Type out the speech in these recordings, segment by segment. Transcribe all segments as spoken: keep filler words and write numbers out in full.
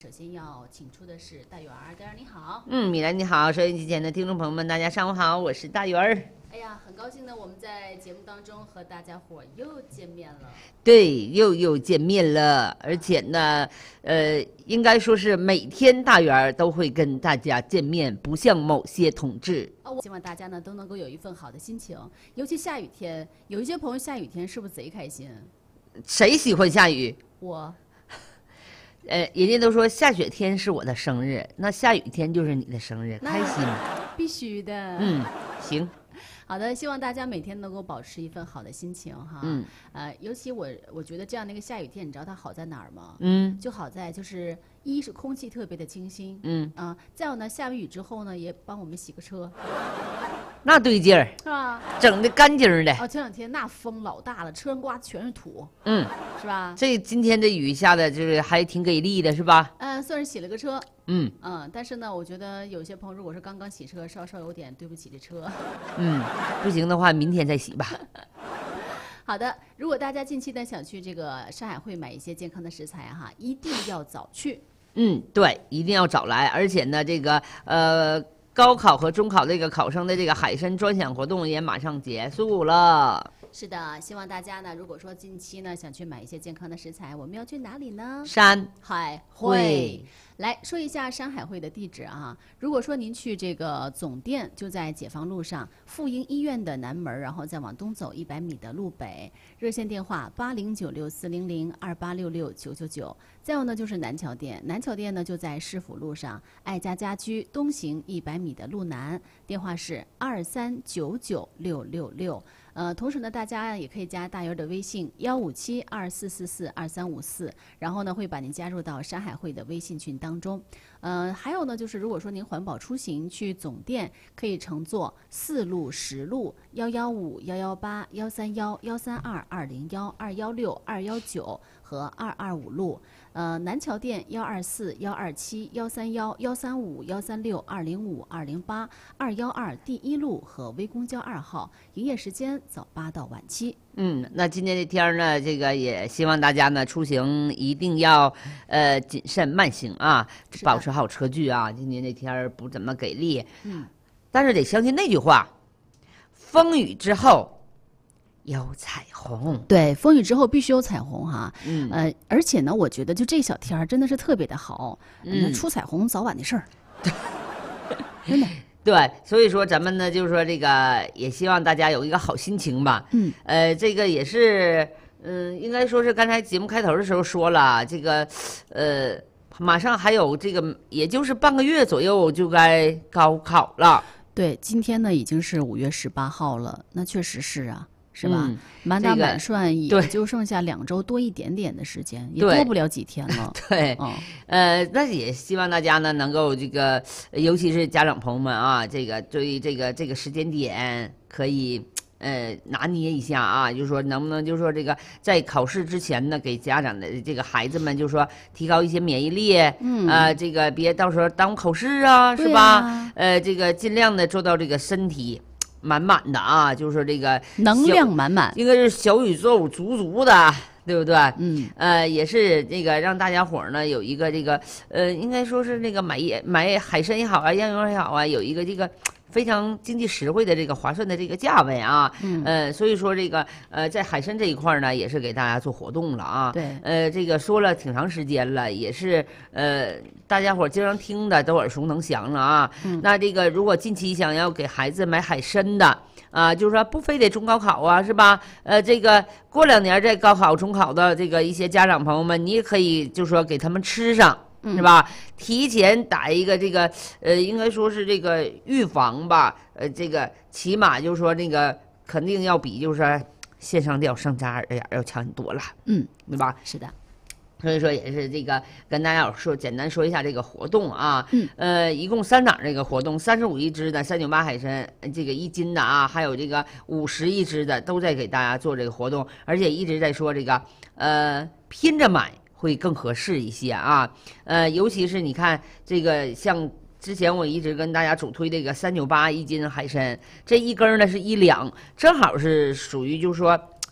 首先要请出的是大圆儿，大圆儿你好。 嗯，米兰你好，收音机前的听众朋友们，大家上午好，我是大圆儿。 哎呀，很高兴呢，我们在节目当中和大家伙又见面了。 对，又又见面了，而且呢，呃，应该说是每天大圆儿都会跟大家见面，不像某些同志。 哦，我希望大家呢都能够有一份好的心情，尤其下雨天，有一些朋友下雨天是不是贼开心？ 谁喜欢下雨？ 我。 呃，人家都说下雪天是我的生日，那下雨天就是你的生日，开心。 必须的。 嗯，行。 好的，希望大家每天能够保持一份好的心情哈。 嗯。 呃，尤其我我觉得这样的一个下雨天，你知道它好在哪儿吗？ 嗯。 就好在就是一是空气特别的清新。 嗯。 啊，再有呢，下完雨之后呢，也帮我们洗个车。 那对劲儿， 是吧？ 整的干净的。 哦，前两天那风老大了，车上刮全是土。 嗯， 是吧？ 这今天这雨下的就是还挺给力的，是吧？ 嗯，算是洗了个车。 嗯嗯，但是呢，我觉得有些朋友如果是刚刚洗车，稍稍有点对不起这车。 嗯，不行的话，明天再洗吧。 好的，如果大家近期呢想去这个山海汇买一些健康的食材哈，一定要早去。 嗯，对，一定要早来，而且呢，这个呃。高考和中考这个考生的这个海参专享活动也马上结束了。 是的，希望大家呢，如果说近期呢想去买一些健康的食材，我们要去哪里呢？ 山海汇。来说一下山海汇的地址啊。如果说您去这个总店，就在解放路上妇婴医院的南门，然后再往东走一百米的路北。热线电话八零九六四零零二八六六九九九。再有呢就是南桥店，南桥店呢就在市府路上爱家家居东行一百米的路南，电话是二三九九六六六。呃，同时呢，大家也可以加大圆的微信幺五七二四四四二三五四，然后呢会把您加入到山海汇的微信群当中。呃，还有呢，就是如果说您环保出行去总店，可以乘坐四路、十路、幺幺五、幺幺八、幺三幺、幺三二、二零幺、二幺六、二幺九和二二五路。呃，南桥店幺二四、幺二七、幺三幺、幺三五、幺三六、二零五、二零八、二幺二第一路和微公交二号，营业时间早八到晚七。 嗯，那今天这天呢，这个也希望大家呢出行一定要呃谨慎慢行啊，保持好车距啊。今天这天不怎么给力， 嗯， 但是得相信那句话，风雨之后有彩虹。 对，风雨之后必须有彩虹哈。 嗯， 呃，而且呢，我觉得就这小天儿真的是特别的好， 嗯， 出彩虹早晚的事儿，真的。 对，所以说咱们呢，就是说这个也希望大家有一个好心情吧。 嗯， 呃，这个也是，嗯，应该说是刚才节目开头的时候说了，这个，呃，马上还有这个，也就是半个月左右就该高考了。 对，今天呢已经是五月十八号了，那确实是啊。是吧？ 嗯、 满打满算也这个、 就剩下两周多一点点的时间，也多不了几天了。 对， 哦、 呃，那也希望大家呢能够这个，尤其是家长朋友们啊，这个对于这个这个时间点可以呃拿捏一下啊，就是说能不能就是说这个在考试之前呢，给家长的这个孩子们就是说提高一些免疫力， 嗯啊、呃，这个别到时候耽误考试啊，是吧？呃，这个尽量的做到这个身体满满的啊，就是说这个能量满满， 应该是小宇宙足足的，对不对？ 嗯， 呃，也是这个让大家伙呢有一个这个呃，应该说是那个买买海参也好啊，羊肉也好啊，有一个这个非常经济实惠的这个划算的这个价位啊。 嗯， 呃，所以说这个呃，在海参这一块呢，也是给大家做活动了啊。 对， 呃，这个说了挺长时间了，也是呃，大家伙经常听的都耳熟能详了啊。 嗯， 那这个如果近期想要给孩子买海参的啊，就是说不非得中高考啊，是吧？呃，这个过两年再高考、中考的这个一些家长朋友们，你也可以就是说给他们吃上。是吧？提前打一个这个，呃，应该说是这个预防吧，呃，这个起码就是说那个肯定要比就是说线上钓上扎耳眼要强很多了， 嗯， 对吧？ 是的。 所以说也是这个跟大家说简单说一下这个活动啊， 嗯， 呃，一共三档这个活动，三十五一只的三九八海参，这个一斤的啊，还有这个五十一只的，都在给大家做这个活动，而且一直在说这个呃拼着买会更合适一些啊，呃，尤其是你看这个像之前我一直跟大家主推这个三九八一斤海参，这一根呢是一两，正好是属于就是说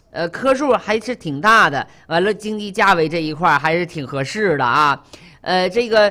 呃，棵数还是挺大的，完了经济价位这一块还是挺合适的啊。呃，这个